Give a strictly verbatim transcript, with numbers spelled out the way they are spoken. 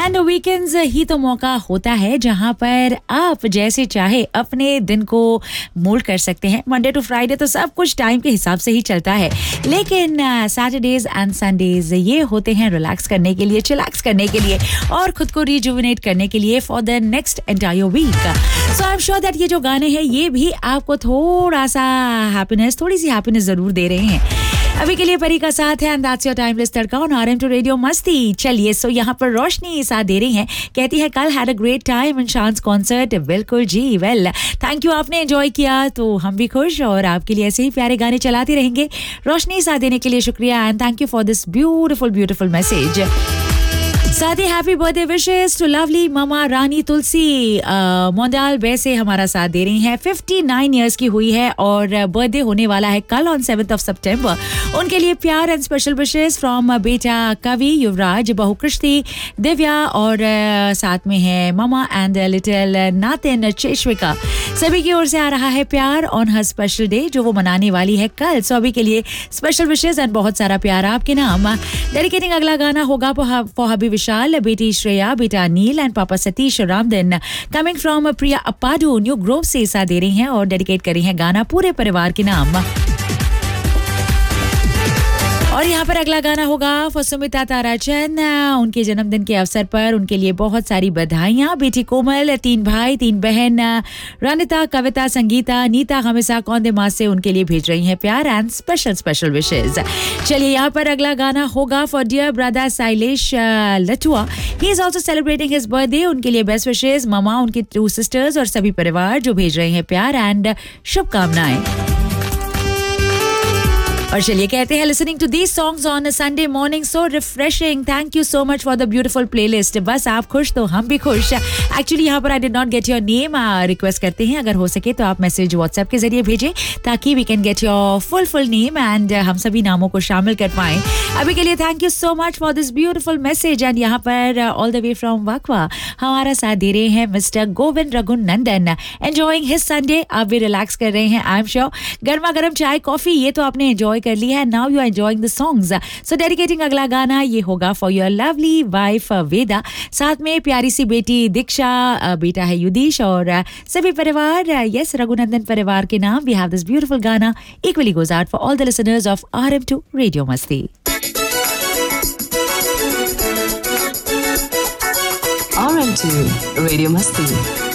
And weekends ही तो मौका होता है जहां पर आप जैसे चाहे अपने दिन को मोल्ड कर सकते हैं. मंडे टू फ्राइडे तो सब कुछ टाइम के हिसाब से ही चलता है, लेकिन सैटरडेज एंड संडेज ये होते हैं रिलैक्स करने के लिए, चिलैक्स करने के लिए और खुद को रिजुविनेट करने के लिए for the next entire week. So I am sure that ये जो गाने हैं ये भी आपको थोड़ा सा हैप्पीनेस, थोड़ी सी हैप्पीनेस जरूर दे रहे हैं. अभी के लिए परी का साथ है and that's your timeless tadka on RM to radio मस्ती. चलिए, सो यहाँ पर रोशनी साथ दे रही हैं, कहती है कल had a great time in शांस concert. बिल्कुल जी, वेल थैंक यू, आपने एंजॉय किया तो हम भी खुश और आपके लिए ऐसे ही प्यारे गाने चलाते रहेंगे. रोशनी साथ देने के लिए शुक्रिया and thank you for this beautiful beautiful message. साथ ही happy birthday wishes to lovely मामा रानी तुलसी मोंडाल बे से हमारा साथ दे रही हैं. उनसठ इयर्स की हुई है और बर्थडे होने वाला है कल ऑन सेवंथ ऑफ सितंबर. उनके लिए प्यार एंड स्पेशल विशेस फ्रॉम बेटा कवि युवराज, बहू कृष्टि दिव्या और साथ में है मामा एंड लिटिल नातिन चेश्विका. सभी की ओर से आ रहा है प्यार ऑन हर स्पेशल डे जो वो मनाने वाली है कल. सो अभी के लिए स्पेशल विशेस एंड बहुत सारा प्यार आपके नाम. डेडिकेटिंग अगला गाना होगा फॉर हबी विशाल, बेटी श्रेया, बेटा नील एंड पापा Satish रामदन. Coming from Priya अपाडू new Grove से साथ दे रही हैं और डेडिकेट कर रही हैं गाना पूरे परिवार के नाम. और यहाँ पर अगला गाना होगा फॉर सुमिता ताराचंद, उनके जन्मदिन के अवसर पर उनके लिए बहुत सारी बधाइयाँ. बेटी कोमल, तीन भाई तीन बहन रानिता, कविता, संगीता, नीता हमेशा कौंदे माँ से उनके लिए भेज रही हैं प्यार एंड स्पेशल स्पेशल विशेज. चलिए, यहाँ पर अगला गाना होगा for dear brother Shailesh Latua. He is also celebrating his birthday. उनके लिए बेस्ट विशेज मामा, उनकी टू सिस्टर्स और सभी परिवार जो भेज रहे हैं प्यार एंड शुभकामनाएं. और चलिए कहते हैं listening to these songs on a Sunday morning so refreshing. Thank you so much for the beautiful playlist. बस आप खुश तो हम भी खुश. एक्चुअली यहाँ पर I did not get your name. Request करते हैं अगर हो सके तो आप मैसेज व्हाट्सएप के जरिए भेजें ताकि we can get your full full name and हम सभी नामों को शामिल कर पाएं. अभी के लिए thank you so much for this beautiful message. And यहाँ पर ऑल द वे फ्रॉम वाकवा हमारा साथ दे रहे हैं mister Govind Raghunandan. Enjoying his Sunday. आप भी रिलैक्स कर रहे हैं आई एम श्योर. गर्मा गर्म चाय कॉफी ये तो आपने एंजॉय कर ली है. Now you are enjoying the songs. So dedicating अगला गाना ये होगा फॉर योर लवली वाइफ वेदा, साथ में प्यारी सी बेटी दीक्षा, बेटा है युदीश और सभी परिवार. यस, रघुनंदन परिवार के नाम वी हैव दिस ब्यूटीफुल गाना equally goes out for all the listeners of RM to radio मस्ती. आरएम टू रेडियो मस्ती.